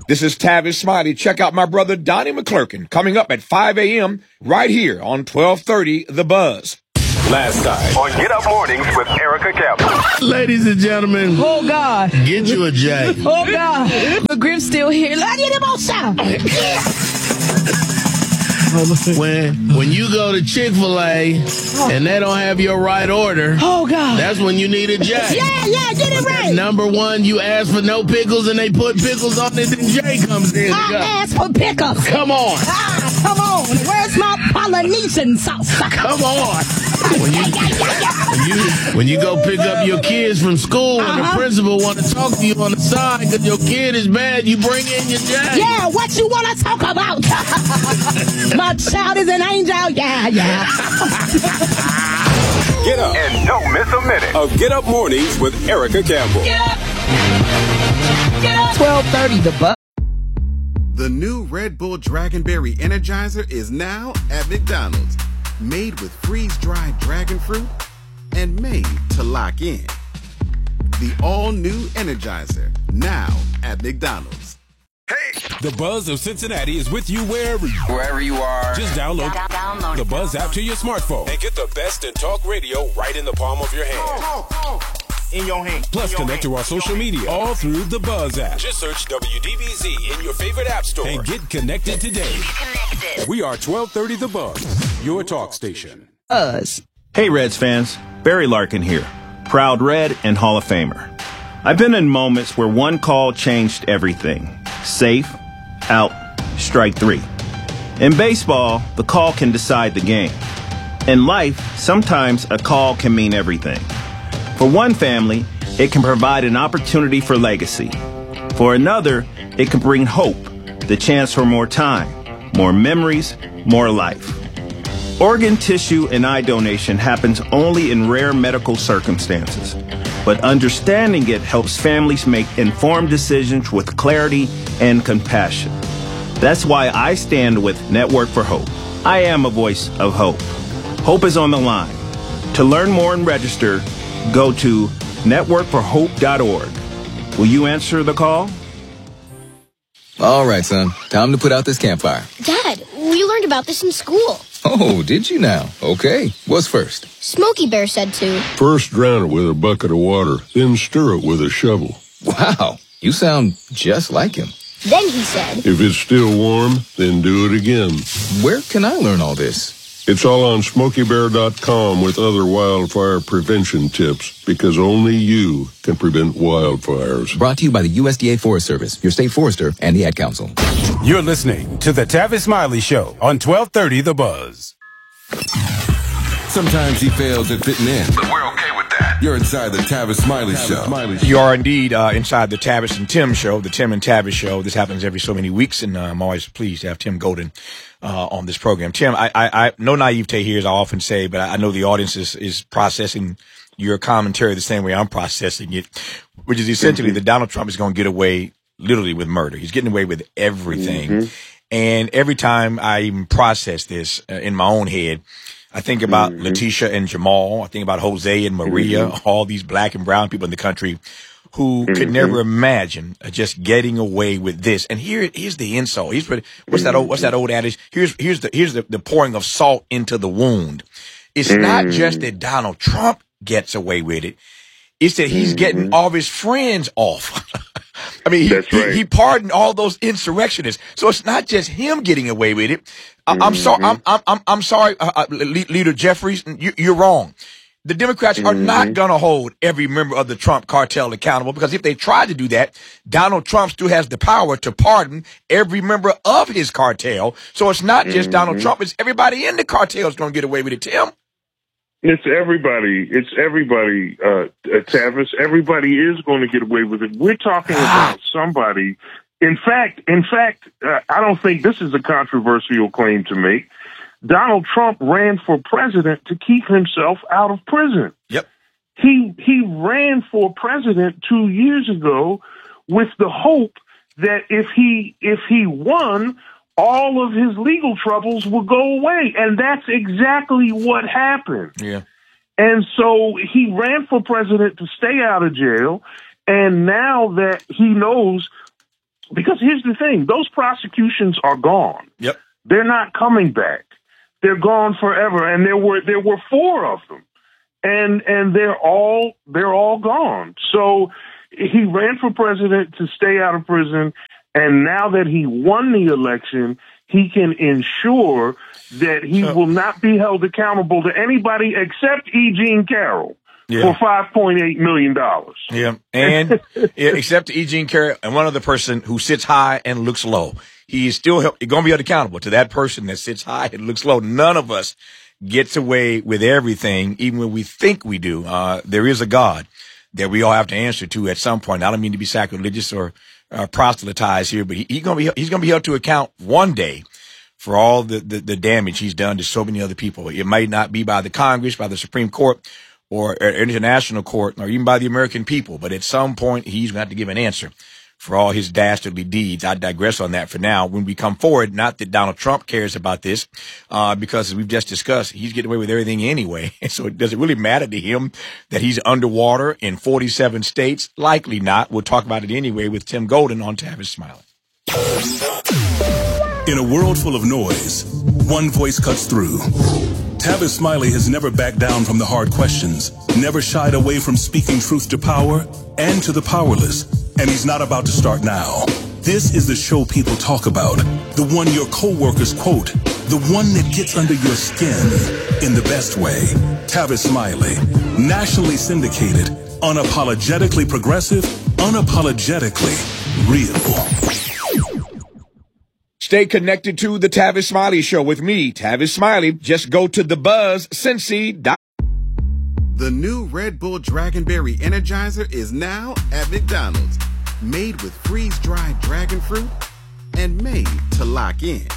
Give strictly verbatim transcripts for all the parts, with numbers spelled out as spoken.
This is Tavis Smiley. Check out my brother Donnie McClurkin coming up at five a.m. right here on twelve thirty The Buzz. Last time on Get Up Mornings with Erica Campbell. Ladies and gentlemen. Oh, God. Get you a J. Oh, God. The grip's still here. I need him on sound. When when you go to Chick-fil-A and they don't have your right order, oh God, that's when you need a J. Yeah, yeah, get it right. Number one, you ask for no pickles and they put pickles on it, and J comes in. I ask for pickles. Come on. Ah, come on. Where's my Polynesian sauce? Come on. When you, when you when you go pick up your kids from school and uh-huh. the principal want to talk to you on the side because your kid is bad, you bring in your J. Yeah, what you want to talk about? My child is an angel. Yeah, yeah. Get up and don't miss a minute of Get Up Mornings with Erica Campbell. Get up. Get up. twelve thirty The Buzz. The new Red Bull Dragonberry Energizer is now at McDonald's. Made with freeze-dried dragon fruit and made to lock in. The all-new Energizer, now at McDonald's. Hey! The Buzz of Cincinnati is with you wherever you Wherever you are. Just download, download the Buzz app to your smartphone and get the best in talk radio right in the palm of your hand. Oh, oh, oh. In your hand. Plus, your connect hand. to our social media all through the Buzz app. Just search W D B Z in your favorite app store and get connected today. Connected. We are twelve thirty The Buzz, your talk station. Buzz. Hey, Reds fans. Barry Larkin here. Proud Red and Hall of Famer. I've been in moments where one call changed everything. Safe, out, strike three. In baseball, the call can decide the game. In life, sometimes a call can mean everything. For one family, it can provide an opportunity for legacy. For another, it can bring hope, the chance for more time, more memories, more life. Organ, tissue, and eye donation happens only in rare medical circumstances, but understanding it helps families make informed decisions with clarity and compassion. That's why I stand with Network for Hope. I am a voice of hope. Hope is on the line. To learn more and register, go to network for hope dot org. Will you answer the call? All right, son. Time to put out this campfire. Dad, we learned about this in school. Oh, did you now? Okay. What's first? Smokey Bear said to. First drown it with a bucket of water, then stir it with a shovel. Wow. You sound just like him. Then he said. If it's still warm, then do it again. Where can I learn all this? It's all on smokey bear dot com with other wildfire prevention tips, because only you can prevent wildfires. Brought to you by the U S D A Forest Service, your state forester, and the Ad Council. You're listening to the Tavis Smiley Show on twelve thirty The Buzz. Sometimes he fails at fitting in, but we're okay with that. You're inside the Tavis Smiley Show. Smiley. You are indeed uh, inside the Tavis and Tim Show, the Tim and Tavis Show. This happens every so many weeks, and uh, I'm always pleased to have Tim Golden uh, on this program. Tim, I, I, I no naivete here, as I often say, but I know the audience is, is processing your commentary the same way I'm processing it, which is essentially that Donald Trump is going to get away literally with murder. He's getting away with everything. Mm-hmm. And every time I even process this uh, in my own head, I think about mm-hmm. Letitia and Jamal. I think about Jose and Maria, mm-hmm. all these black and brown people in the country who mm-hmm. could never imagine just getting away with this. And here, here's the insult. Here's what, what's that old, what's that old adage? Here's, here's the, here's the, the pouring of salt into the wound. It's mm-hmm. not just that Donald Trump gets away with it. It's that he's mm-hmm. getting all of his friends off. I mean, he, That's right. he, he pardoned all those insurrectionists. So it's not just him getting away with it. Mm-hmm. I'm sorry. I'm, I'm, I'm, I'm sorry, uh, uh, Leader Jeffries. You, you're wrong. The Democrats mm-hmm. are not going to hold every member of the Trump cartel accountable, because if they try to do that, Donald Trump still has the power to pardon every member of his cartel. So it's not just mm-hmm. Donald Trump. It's everybody in the cartel is going to get away with it, Tim. It's everybody. It's everybody, uh, Tavis. Everybody is going to get away with it. We're talking about somebody. In fact, in fact, uh, I don't think this is a controversial claim to make. Donald Trump ran for president to keep himself out of prison. Yep. He he ran for president two years ago with the hope that if he if he won, all of his legal troubles will go away. And that's exactly what happened. Yeah. And so he ran for president to stay out of jail. And now that he knows because here's the thing, those prosecutions are gone. Yep. They're not coming back. They're gone forever. And there were, there were four of them. And, and they're all, they're all gone. So he ran for president to stay out of prison. And now that he won the election, he can ensure that he uh, will not be held accountable to anybody except E. Jean Carroll. Yeah. For five point eight million dollars. Yeah. And yeah, except E. Jean Carroll and one other person who sits high and looks low. He's still going to be held accountable to that person that sits high and looks low. None of us gets away with everything, even when we think we do. Uh, there is a God that we all have to answer to at some point. I don't mean to be sacrilegious or uh, proselytize here, but he, he gonna be, he's going to be held to account one day for all the, the, the damage he's done to so many other people. It might not be by the Congress, by the Supreme Court, or international court, or even by the American people. But at some point, he's going to have to give an answer for all his dastardly deeds. I digress on that for now. When we come forward, not that Donald Trump cares about this, uh, because as we've just discussed, he's getting away with everything anyway. So does it really matter to him that he's underwater in forty-seven states? Likely not. We'll talk about it anyway with Tim Golden on Tavis Smiley. In a world full of noise, one voice cuts through. Tavis Smiley has never backed down from the hard questions, never shied away from speaking truth to power and to the powerless, and he's not about to start now. This is the show people talk about, the one your coworkers quote, the one that gets under your skin in the best way. Tavis Smiley, nationally syndicated, unapologetically progressive, unapologetically real. Stay connected to the Tavis Smiley Show with me, Tavis Smiley. Just go to the buzz cincy dot com. The new Red Bull Dragonberry Energizer is now at McDonald's. Made with freeze-dried dragon fruit and made to lock in.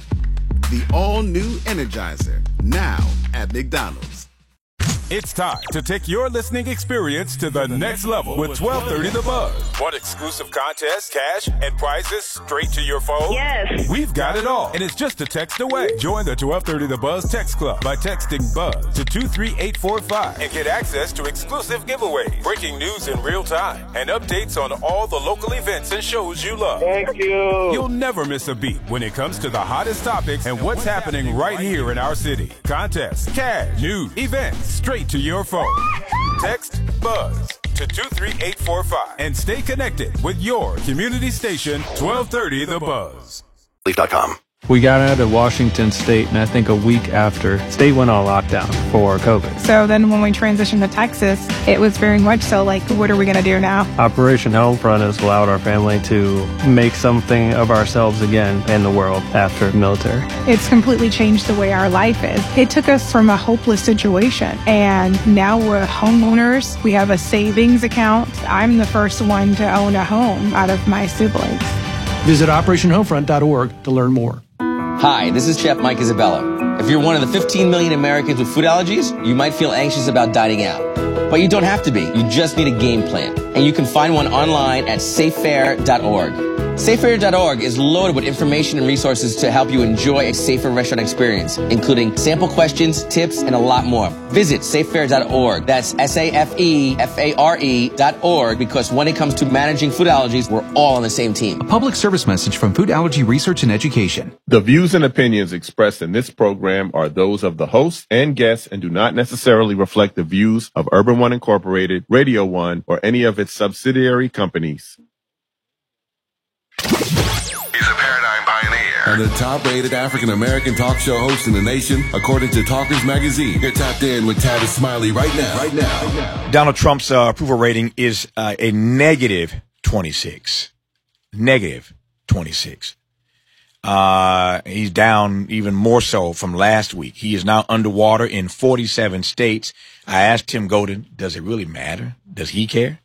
The all-new Energizer, now at McDonald's. It's time to take your listening experience to the next level with twelve thirty The Buzz. Want exclusive contests, cash, and prizes straight to your phone? Yes. We've got it all, and it's just a text away. Join the twelve thirty The Buzz text club by texting BUZZ to two three eight four five and get access to exclusive giveaways, breaking news in real time, and updates on all the local events and shows you love. Thank you. You'll never miss a beat when it comes to the hottest topics and what's happening right here in our city. Contests, cash, news, events, straight to your phone. Text BUZZ to two three eight four five and stay connected with your community station, twelve thirty The Buzz. Leaf dot com. We got out of Washington State, and I think a week after, state went on lockdown for COVID. So then when we transitioned to Texas, it was very much so like, what are we going to do now? Operation Homefront has allowed our family to make something of ourselves again in the world after the military. It's completely changed the way our life is. It took us from a hopeless situation, and now we're homeowners. We have a savings account. I'm the first one to own a home out of my siblings. Visit operation homefront dot org to learn more. Hi, this is Chef Mike Isabella. If you're one of the fifteen million Americans with food allergies, you might feel anxious about dining out. But you don't have to be. You just need a game plan. And you can find one online at safe fare dot org. safe fare dot org is loaded with information and resources to help you enjoy a safer restaurant experience, including sample questions, tips, and a lot more. Visit safe fare dot org. That's S A F E F A R E dot org, because when it comes to managing food allergies, we're all on the same team. A public service message from Food Allergy Research and Education. The views and opinions expressed in this program are those of the host and guests and do not necessarily reflect the views of Urban One Incorporated, Radio One, or any of its subsidiary companies. He's a paradigm pioneer and the top-rated African-American talk show host in the nation, according to Talkers Magazine. You're tapped in with Tavis Smiley right now. Right now. Right now. Donald Trump's uh, approval rating is uh, a negative twenty-six. Negative twenty-six. Uh, he's down even more so from last week. He is now underwater in forty-seven states. I asked Tim Golden, does it really matter? Does he care?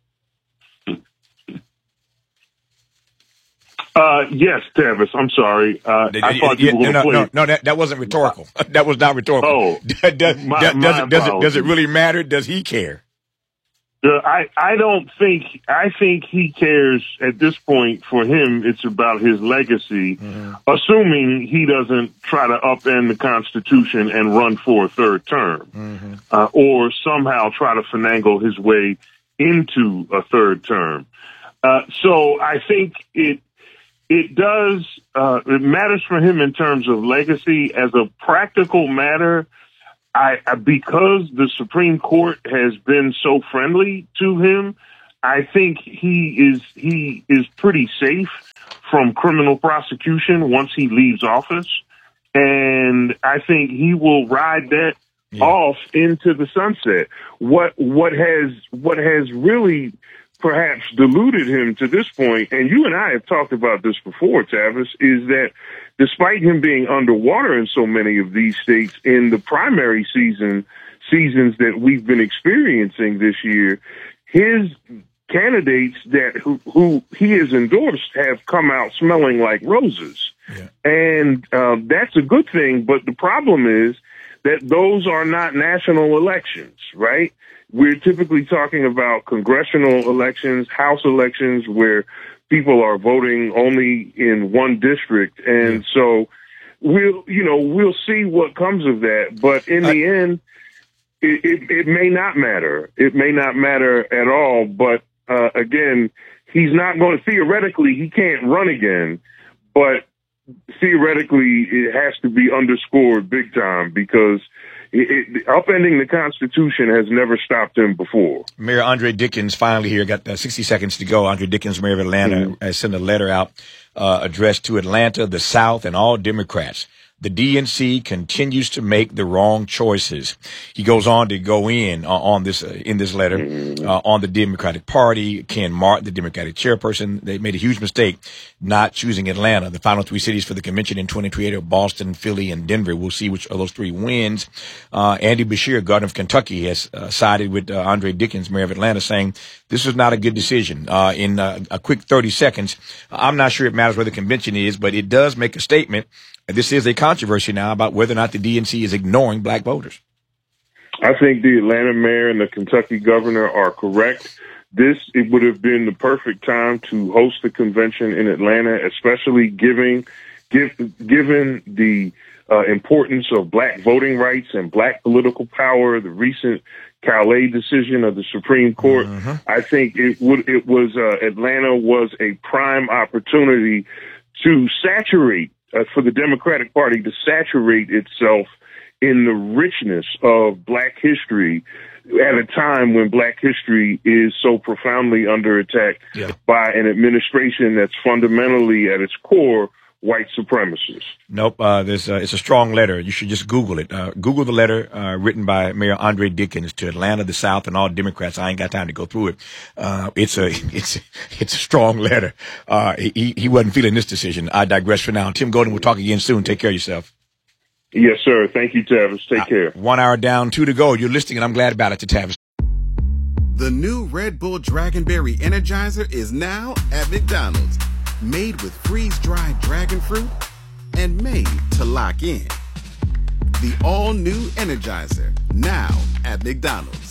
Uh, yes, Tavis. I'm sorry. Uh, I thought you were going to no, play. No, no, that, that wasn't rhetorical. That was not rhetorical. Oh, does, my, does, my does, it, does, it, does it really apologies. matter? Does he care? Uh, I, I don't think, I think he cares at this point. For him, it's about his legacy, mm-hmm. assuming he doesn't try to upend the Constitution and run for a third term, mm-hmm. uh, or somehow try to finagle his way into a third term. Uh, so I think it it does uh, it matters for him in terms of legacy. As a practical matter, I, I because the Supreme Court has been so friendly to him, I think he is he is pretty safe from criminal prosecution once he leaves office, and I think he will ride that yeah. off into the sunset. What what has what has really perhaps deluded him to this point, and you and I have talked about this before, Tavis, is that despite him being underwater in so many of these states in the primary season seasons that we've been experiencing this year, his candidates that who, who he has endorsed have come out smelling like roses. Yeah. And um, that's a good thing. But the problem is that those are not national elections, right? We're typically talking about congressional elections, House elections, where people are voting only in one district. And so we'll, you know, we'll see what comes of that. But in the I, end, it, it, it may not matter. It may not matter at all. But uh, again, he's not going to, theoretically, he can't run again. But theoretically, it has to be underscored big time because It, it, upending the Constitution has never stopped him before. Mayor Andre Dickens finally here got uh, sixty seconds to go. Andre Dickens, mayor of Atlanta, mm-hmm. has sent a letter out uh, addressed to Atlanta, the South, and all Democrats. The D N C continues to make the wrong choices. He goes on to go in uh, on this uh, in this letter uh, on the Democratic Party. Ken Martin, the Democratic chairperson, they made a huge mistake not choosing Atlanta. The final three cities for the convention in twenty twenty-eight are Boston, Philly, and Denver. We'll see which of those three wins. Uh, Andy Beshear, governor of Kentucky, has uh, sided with uh, Andre Dickens, mayor of Atlanta, saying this is not a good decision. Uh, in uh, a quick thirty seconds, I'm not sure it matters where the convention is, but it does make a statement. This is a controversy now about whether or not the D N C is ignoring black voters. I think the Atlanta mayor and the Kentucky governor are correct. This, it would have been the perfect time to host the convention in Atlanta, especially giving, give, given the uh, importance of black voting rights and black political power, the recent Calais decision of the Supreme Court. Mm-hmm. I think it would, it was, uh, Atlanta was a prime opportunity to saturate Uh, for the Democratic Party to saturate itself in the richness of black history at a time when black history is so profoundly under attack yeah. by an administration that's fundamentally at its core white supremacist. Nope. Uh, there's, uh, it's a strong letter. You should just Google it. Uh, Google the letter uh, written by Mayor Andre Dickens to Atlanta, the South, and all Democrats. I ain't got time to go through it. Uh, it's a it's it's a strong letter. Uh, he he wasn't feeling this decision. I digress for now. Tim Golden, we'll talk again soon. Take care of yourself. Yes, sir. Thank you, Tavis. Take uh, care. One hour down, two to go. You're listening, and I'm glad about it, to Tavis. The new Red Bull Dragonberry Energizer is now at McDonald's. Made with freeze-dried dragon fruit and made to lock in. The all-new Energizer, now at McDonald's.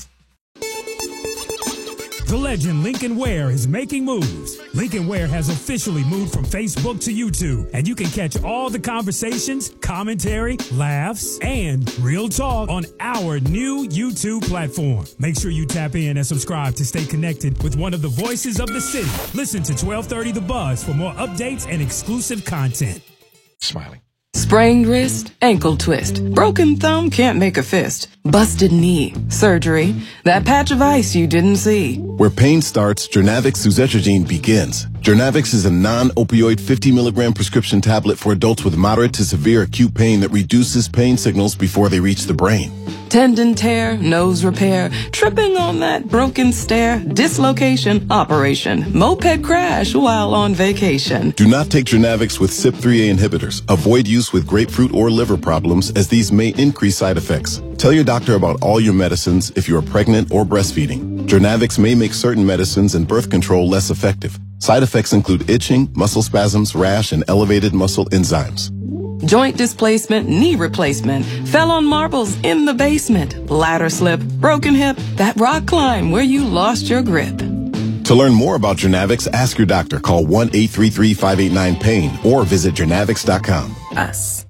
The legend Lincoln Ware is making moves. Lincoln Ware has officially moved from Facebook to YouTube, and you can catch all the conversations, commentary, laughs, and real talk on our new YouTube platform. Make sure you tap in and subscribe to stay connected with one of the voices of the city. Listen to twelve thirty The Buzz for more updates and exclusive content. Smiling. Sprained wrist, ankle twist, broken thumb can't make a fist, busted knee, surgery, that patch of ice you didn't see. Where pain starts, Jernavix suzetrigine begins. Jernavix is a non-opioid fifty milligram prescription tablet for adults with moderate to severe acute pain that reduces pain signals before they reach the brain. Tendon tear, nose repair, tripping on that broken stair, dislocation, operation, moped crash while on vacation. Do not take Jernavix with C Y P three A inhibitors. Avoid use with grapefruit or liver problems, as these may increase side effects. Tell your doctor about all your medicines if you are pregnant or breastfeeding. Jernavix may make certain medicines and birth control less effective. Side effects include itching, muscle spasms, rash, and elevated muscle enzymes. Joint displacement, knee replacement, fell on marbles in the basement, ladder slip, broken hip, that rock climb where you lost your grip. To learn more about Jernavix, ask your doctor. Call one eight three three, five eight nine, PAIN or visit Jernavix dot com. Us.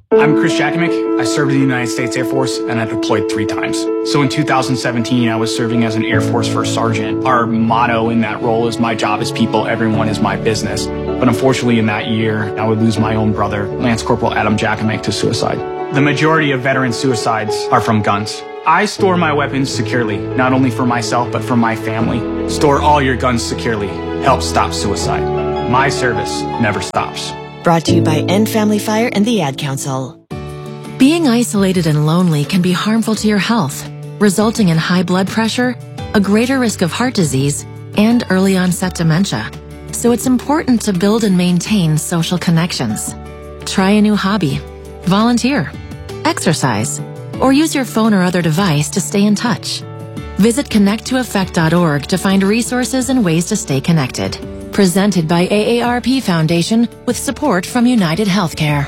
I'm Chris Jakovic. I served in the United States Air Force and I deployed three times. So in two thousand seventeen, I was serving as an Air Force First Sergeant. Our motto in that role is my job is people, everyone is my business. But unfortunately in that year, I would lose my own brother, Lance Corporal Adam Jakovic, to suicide. The majority of veteran suicides are from guns. I store my weapons securely, not only for myself, but for my family. Store all your guns securely. Help stop suicide. My service never stops. Brought to you by End Family Fire and the Ad Council. Being isolated and lonely can be harmful to your health, resulting in high blood pressure, a greater risk of heart disease, and early onset dementia. So it's important to build and maintain social connections. Try a new hobby, volunteer, exercise, or use your phone or other device to stay in touch. Visit connect to effect dot org to find resources and ways to stay connected. Presented by A A R P Foundation with support from United Healthcare.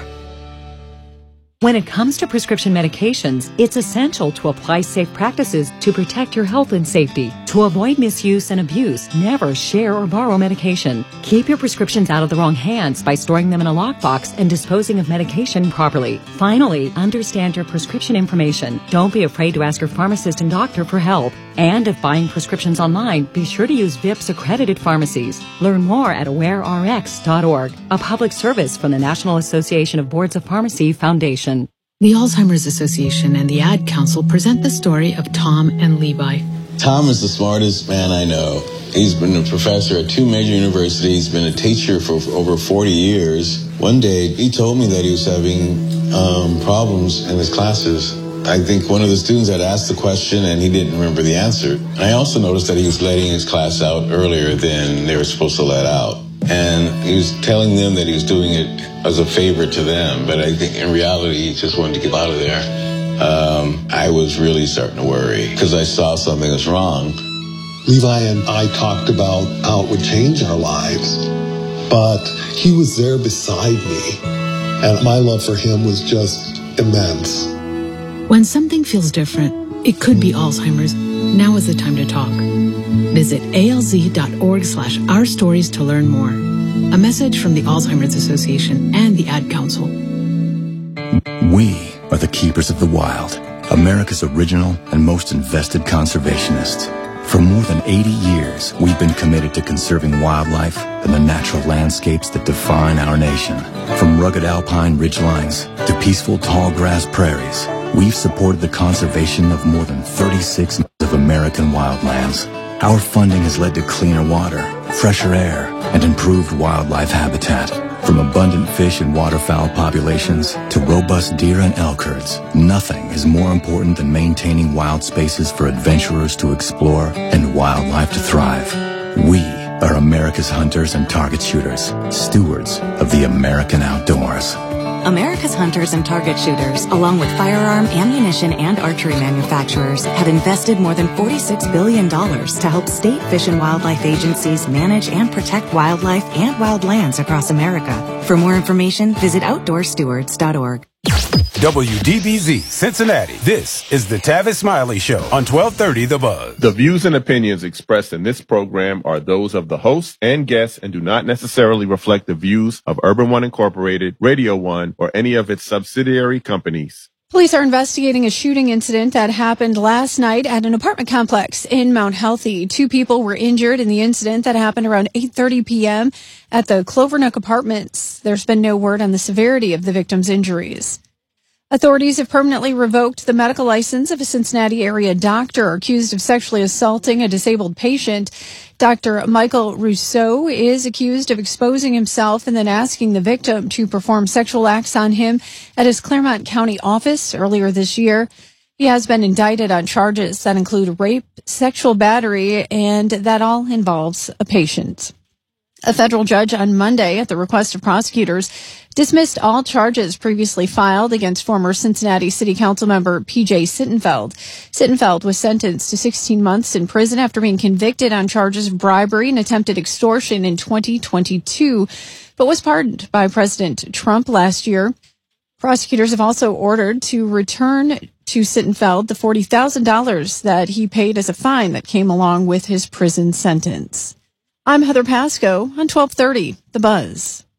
When it comes to prescription medications, it's essential to apply safe practices to protect your health and safety. To avoid misuse and abuse, never share or borrow medication. Keep your prescriptions out of the wrong hands by storing them in a lockbox and disposing of medication properly. Finally, understand your prescription information. Don't be afraid to ask your pharmacist and doctor for help. And if buying prescriptions online, be sure to use V I P S accredited pharmacies. Learn more at aware R X dot org, a public service from the National Association of Boards of Pharmacy Foundation. The Alzheimer's Association and the Ad Council present the story of Tom and Levi. Tom is the smartest man I know. He's been a professor at two major universities, been a teacher for over forty years. One day, he told me that he was having um, problems in his classes. I think one of the students had asked the question and he didn't remember the answer. And I also noticed that he was letting his class out earlier than they were supposed to let out. And he was telling them that he was doing it as a favor to them, but I think in reality he just wanted to get out of there. Um, I was really starting to worry because I saw something was wrong. Levi and I talked about how it would change our lives, but he was there beside me, and my love for him was just immense. When something feels different, it could be Alzheimer's. Now is the time to talk. Visit A L Z dot org slash our stories to learn more. A message from the Alzheimer's Association and the Ad Council. We are the keepers of the wild, America's original and most invested conservationists. For more than eighty years, we've been committed to conserving wildlife and the natural landscapes that define our nation. From rugged alpine ridgelines to peaceful tall grass prairies, we've supported the conservation of more than thirty-six of American wildlands. Our funding has led to cleaner water, fresher air, and improved wildlife habitat. From abundant fish and waterfowl populations to robust deer and elk herds, nothing is more important than maintaining wild spaces for adventurers to explore and wildlife to thrive. We are America's hunters and target shooters, stewards of the American outdoors. America's hunters and target shooters, along with firearm, ammunition, and archery manufacturers, have invested more than forty-six billion dollars to help state fish and wildlife agencies manage and protect wildlife and wildlands across America. For more information, visit outdoor stewards dot org. W D B Z Cincinnati. This is the Tavis Smiley Show on twelve thirty The Buzz. The views and opinions expressed in this program are those of the host and guests and do not necessarily reflect the views of Urban One Incorporated, Radio One, or any of its subsidiary companies. Police are investigating a shooting incident that happened last night at an apartment complex in Mount Healthy. Two people were injured in the incident that happened around eight thirty p.m. at the Clovernook Apartments. There's been no word on the severity of the victims' injuries. Authorities have permanently revoked the medical license of a Cincinnati area doctor accused of sexually assaulting a disabled patient. Doctor Michael Rousseau is accused of exposing himself and then asking the victim to perform sexual acts on him at his Claremont County office earlier this year. He has been indicted on charges that include rape, sexual battery, and that all involves a patient. A federal judge on Monday, at the request of prosecutors, dismissed all charges previously filed against former Cincinnati City Council member P J Sittenfeld. Sittenfeld was sentenced to sixteen months in prison after being convicted on charges of bribery and attempted extortion in twenty twenty-two, but was pardoned by President Trump last year. Prosecutors have also ordered to return to Sittenfeld the forty thousand dollars that he paid as a fine that came along with his prison sentence. I'm Heather Pasco on twelve thirty The Buzz.